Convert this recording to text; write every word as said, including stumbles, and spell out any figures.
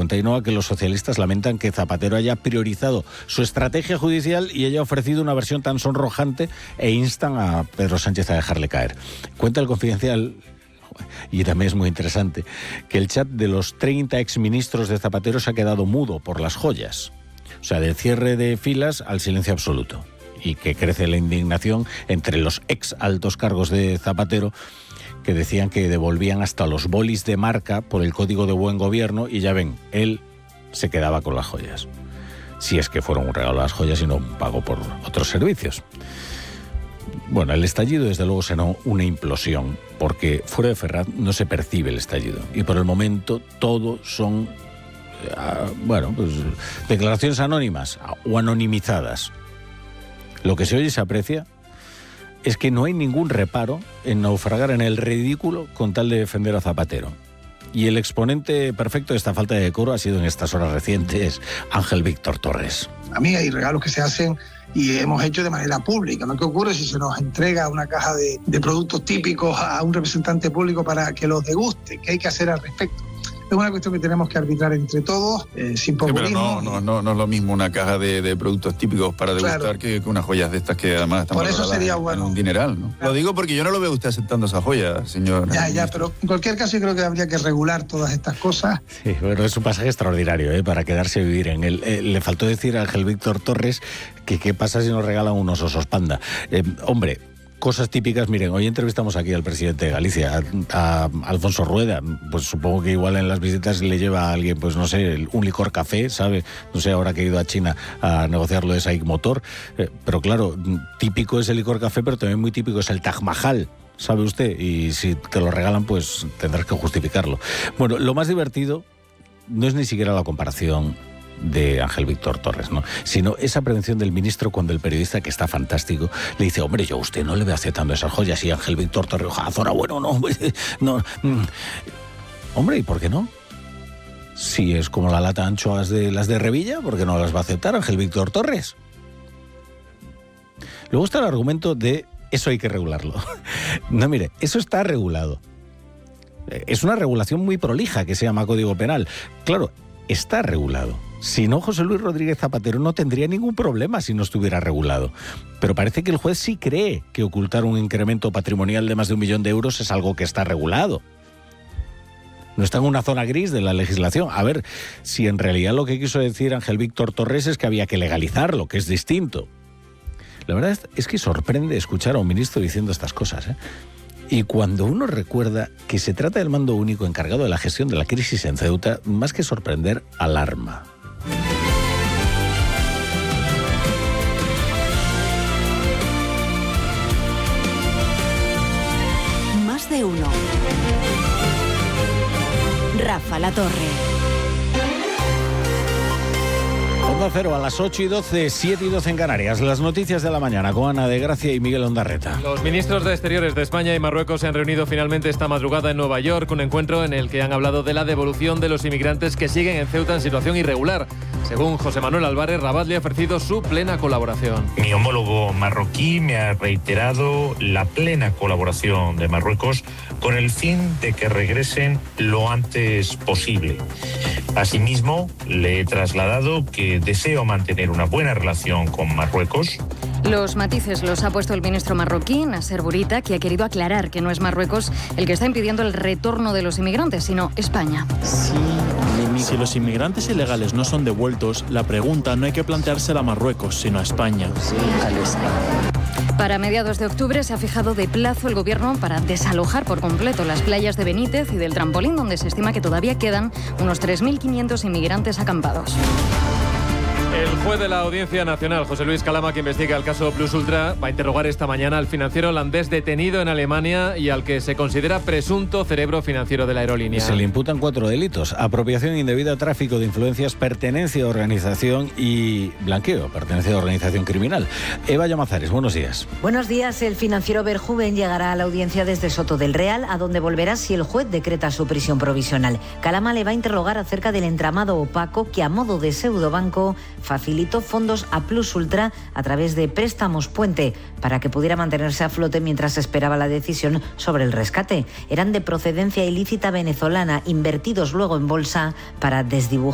Cuenta Ainhoa que los socialistas lamentan que Zapatero haya priorizado su estrategia judicial y haya ofrecido una versión tan sonrojante e instan a Pedro Sánchez a dejarle caer. Cuenta el Confidencial, y también es muy interesante, que el chat de los treinta exministros de Zapatero se ha quedado mudo por las joyas. O sea, del cierre de filas al silencio absoluto. Y que crece la indignación entre los ex altos cargos de Zapatero, que decían que devolvían hasta los bolis de marca por el Código de Buen Gobierno, y ya ven, él se quedaba con las joyas. Si es que fueron un regalo las joyas y no un pago por otros servicios. Bueno, el estallido desde luego será una implosión, porque fuera de Ferraz no se percibe el estallido. Y por el momento todo son, eh, bueno, pues declaraciones anónimas o anonimizadas. Lo que se oye y se aprecia es que no hay ningún reparo en naufragar en el ridículo con tal de defender a Zapatero. Y el exponente perfecto de esta falta de decoro ha sido en estas horas recientes Ángel Víctor Torres. A mí hay regalos que se hacen y hemos hecho de manera pública, ¿no? ¿Qué ocurre si se nos entrega una caja de, de productos típicos a un representante público para que los deguste? ¿Qué hay que hacer al respecto? Es una cuestión que tenemos que arbitrar entre todos, eh, sin populismo. Sí, pero no, no, no, no es lo mismo una caja de, de productos típicos para degustar, claro, que, que unas joyas de estas que además están por eso sería bueno. En un dineral, ¿no? Claro. Lo digo porque yo no lo veo usted aceptando esa joya, señor. Ya, ya, pero en cualquier caso yo creo que habría que regular todas estas cosas. Sí, bueno, es un pasaje extraordinario, ¿eh? Para quedarse a vivir en él. Eh, le faltó decir a Ángel Víctor Torres que qué pasa si nos regalan unos osos panda. Eh, hombre... Cosas típicas, miren, hoy entrevistamos aquí al presidente de Galicia, a, a Alfonso Rueda. Pues supongo que igual en las visitas le lleva a alguien, pues no sé, un licor café, ¿sabe? No sé, ahora que he ido a China a negociar lo de Saik Motor. Eh, pero claro, típico es el licor café, pero también muy típico es el Taj Mahal, ¿sabe usted? Y si te lo regalan, pues tendrás que justificarlo. Bueno, lo más divertido no es ni siquiera la comparación de Ángel Víctor Torres, ¿no? Sino esa prevención del ministro cuando el periodista, que está fantástico, le dice, hombre, yo a usted no le veo aceptando esas joyas, y Ángel Víctor Torres, ahora bueno, no, no, hombre, ¿y por qué no? Si es como la lata de anchoas de las de Revilla, ¿por qué no las va a aceptar Ángel Víctor Torres? Luego está el argumento de eso hay que regularlo. No, mire, eso está regulado. Es una regulación muy prolija que se llama Código Penal. Claro, está regulado. Si no, José Luis Rodríguez Zapatero no tendría ningún problema si no estuviera regulado. Pero parece que el juez sí cree que ocultar un incremento patrimonial de más de un millón de euros es algo que está regulado. No está en una zona gris de la legislación. A ver, si en realidad lo que quiso decir Ángel Víctor Torres es que había que legalizarlo, que es distinto. La verdad es que sorprende escuchar a un ministro diciendo estas cosas, ¿eh? Y cuando uno recuerda que se trata del mando único encargado de la gestión de la crisis en Ceuta, más que sorprender, alarma. Más de uno. Rafa La Torre. Onda Cero a las ocho y doce, siete y doce en Canarias. Las noticias de la mañana con Ana de Gracia y Miguel Ondarreta. Los ministros de Exteriores de España y Marruecos se han reunido finalmente esta madrugada en Nueva York, un encuentro en el que han hablado de la devolución de los inmigrantes que siguen en Ceuta en situación irregular. Según José Manuel Álvarez, Rabat le ha ofrecido su plena colaboración. Mi homólogo marroquí me ha reiterado la plena colaboración de Marruecos con el fin de que regresen lo antes posible. Asimismo, le he trasladado que deseo mantener una buena relación con Marruecos. Los matices los ha puesto el ministro marroquí, Nasser Bourita, que ha querido aclarar que no es Marruecos el que está impidiendo el retorno de los inmigrantes, sino España. Sí. Si los inmigrantes ilegales no son devueltos, la pregunta no hay que planteársela a Marruecos, sino a España. Sí, Para mediados de octubre se ha fijado de plazo el gobierno para desalojar por completo las playas de Benítez y del Trampolín, donde se estima que todavía quedan unos tres mil quinientos inmigrantes acampados. El juez de la Audiencia Nacional, José Luis Calama, que investiga el caso Plus Ultra, va a interrogar esta mañana al financiero holandés detenido en Alemania y al que se considera presunto cerebro financiero de la aerolínea. Se le imputan cuatro delitos: apropiación indebida, tráfico de influencias, pertenencia a organización y blanqueo, pertenencia a organización criminal. Eva Llamazares, buenos días. Buenos días. El financiero Verhoeven llegará a la audiencia desde Soto del Real, a donde volverá si el juez decreta su prisión provisional. Calama le va a interrogar acerca del entramado opaco que, a modo de pseudobanco, facilitó fondos a Plus Ultra a través de préstamos puente para que pudiera mantenerse a flote mientras esperaba la decisión sobre el rescate. Eran de procedencia ilícita venezolana, invertidos luego en bolsa para desdibujar